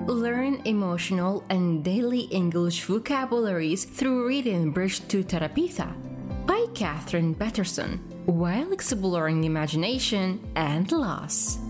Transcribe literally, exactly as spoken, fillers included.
Learn emotional and daily English vocabularies through reading Bridge to Terapitha by Catherine Peterson, while exploring imagination and loss.